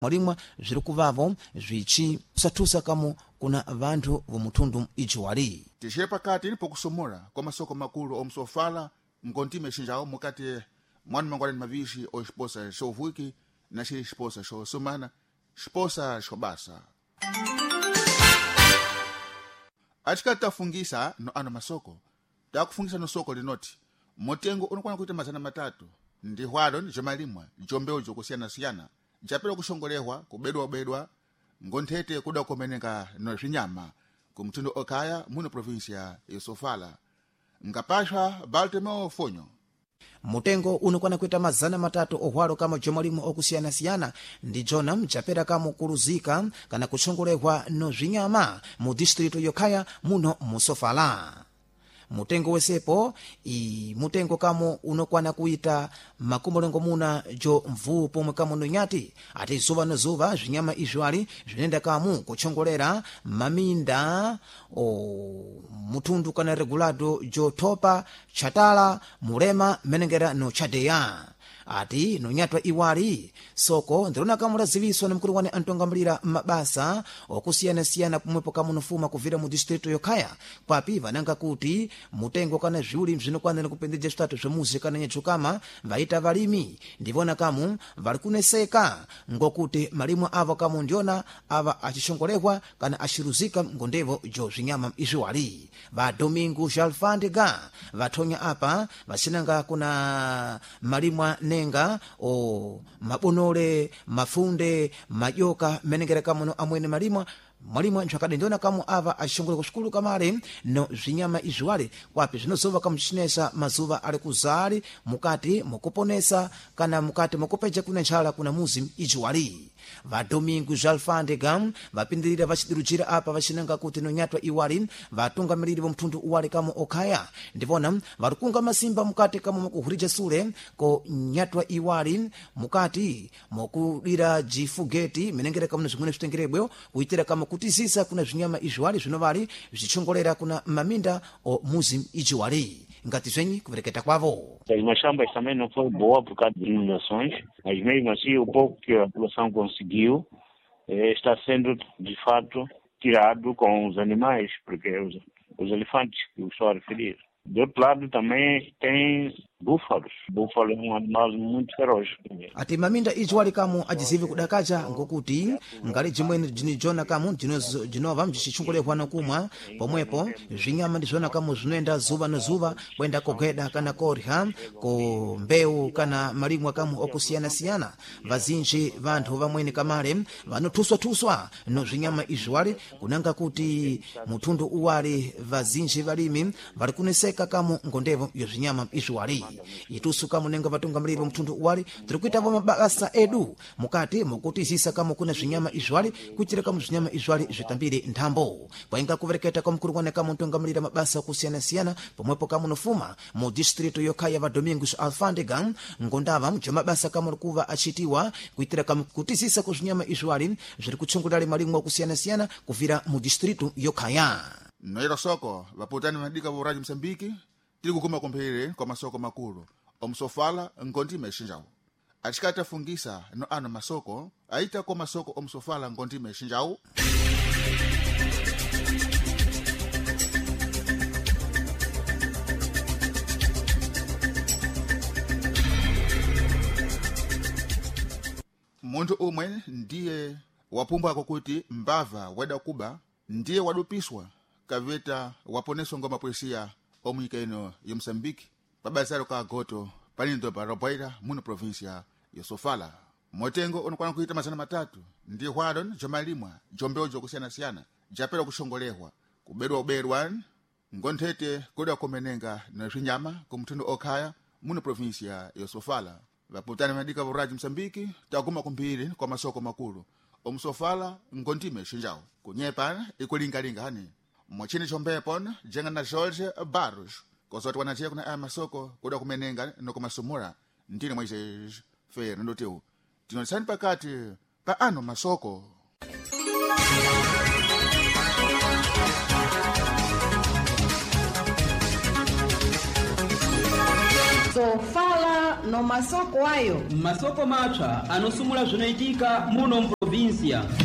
mwalimwa ziri kuvavo zvichitsathusa kamo kuna vanthu vomuthundu ichiwali tixere pakati pokusomora kwa masoko makulu omsofala nkontime xinjawo mukati mwanu mangwalani mavici o xiposa xovuki na xi xiposa xosumana xiposa xobasa acikati tafungisa no ano masoko takufungisa no soko linoti motengo unokwana kuita 300 ndi hwalo ndi jomalimwa jombewo jokusiyana-siyana japera kuxongolehwa kubedwa ngonthete kuda kumeneka no zvinyama kumtundu okaya muno provincia ya Sofala ngapashwa Baltimore Fonyo mutengo unokwana kuita 300 ohwalo kama jomalimwa okusiyana-siyana ndi jona mchapera kamo kuluzika kana kuchongolehwa no zvinyama mu district yokhaya muno mu Sofala mutengo wesepo mutengo kamo unokwana kuita makumulongo muna jo mvu pomwe kamo nonyati ati zuva no zuva zvinyama izwali zvinenda kamu kuchongolera maminda mutundu kana regulado jo thopa chatala mulema menengera no chadeya ati nonyatwa iwali soko ndilona kamula ziviso na mkulu wane antongamulira mabasa okusiyana-siyana pomwepo kamunofuma kuvira mu distrito yokhaya papi vananga kuti mutengo kana zviuli mzinokwanira kupendeja citatu zvemuzi kana nyecho kama vaita valimi ndivona kamu vari kuneseka ngokuti malimwa avo kamu ndiona ava acixongolehwa kana axiruzika ngondevo jo zvinyama izviwali va Domingo Jalfandega vathonya apa vacinanga kuna malimwa nenga mabonole mafunde majoka menengera kamuno amwene malimwa nchakade ndiona kamu ava axongole kuxikulu kamale no zvinyama izwali kwapi zvinozova kamuchinesa mazuva ali kuzali mukati mukuponesa kana mukati mukupeja kuna nchala kuna muzi ijiwali va Domingo Jalfandega vapindirira vachidirujira apa vacinanga kuti nonyatwa iwali vatungamiriri vomthundu uwali kamo okhaya ndivona vari kunga masimba mukati kamo mukuhulija sule ko nyatwa iwali mukati mukudira jifugeti menengera kamuno zimwene zvitengerebwe kuitira kamo kutizisa kuna zvinyama izwali zvinovali zvichongolera kuna maminda o muzi ijiwali ngati zvenyi kuvereketa kwavo. As machambas também não foi boa por causa de inundações, mas mesmo assim o pouco que a população conseguiu está sendo de fato tirado com os animais, porque os elefantes que eu estou a referir. Do outro lado também tem búfalos. Búfalo é um animal muito feroz. Ati maminda ijiwali kamu ajizivi kudakaja ngokuti ngali jimwene jinijona kamu jinova mjichichungulehwa na kumwa pomwepo zvinyama ndizona kamu zinoenda zuva no zuva kwenda kogeda kana korha ko mbeu kana malimwa kamu okusiyana-siyana vazinji vanthu vamwene kamale vanothuswa no zvinyama ijiwali kunanga kuti muthundu uwali vazinji valimi vari kuneseka kamu ngondevo yo zvinyama ijiwali itusu kamu nenga vatungamiriri vomthundu uwali tiri kuitavo mabasa edu mukati mukutizisa kamu kuna zvinyama izwali kuitira kamu zvinyama izwali zvitambire nthambo kwainga kuvereketa kwa mkulu wane kamu ntongamirira mabasa okusiyana-siyana pomwepo kamu nofuma mu distrito yokhaya va Domingo Jalfandega ngondava mjo mabasa kamu likuva achitiwa kuitira kamu kutizisa ku zvinyama izwali zviri kuchungulali malimwa okusiyana-siyana kuvira mu distrito yokhaya noyera soko vaputani madika voraji Msambiki tiri kukuma kumphere kwa masoko makulu omsofala nkontime xinjawo acikati afungisa no ano masoko aita kwa masoko omsofala nkontime xinjawo munthu umwe ndiye wapumbwako kuti mbava weda kuba ndiye wadupiswa kaveta waponeswa ngoma polisia omwika ino ya Msambiki pabazaro ka Goto panindo pa Roboira muno provincia ya Sofala motengo unokwana kuita 300 ndi hwadon jomalimwa jombeojo kusiyana-siyana japera kuxongolehwa kubedwa ngonthete kuda kumenenga na zvinyama kumtundu okhaya muno provincia ya Sofala vaputani madika voraji Msambiki takuma kumpiri kwa masoko makulu omsofala ngontime xinjawo kunyepa ikulingalinga hani mochini chombepon jenga na Jorge Barros kozoti wanachia kuna aya masoko kuda kumenenga no kumasumura ndine mwaise fer ndoteu tinolisani pakati pa ano masoko Sofala no masoko ayo masoko matsva anosumula zvinoitika muno província